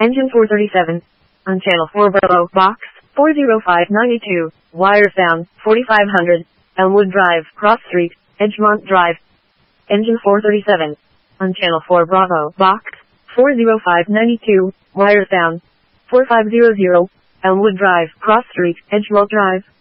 Engine 437. On channel 4 Bravo, box 40592, wires down, 4500, Elmwood Drive, Cross Street, Edgemont Drive. Engine 437. On channel 4 Bravo, box 40592, wires down, 4500, Elmwood Drive, Cross Street, Edgemont Drive.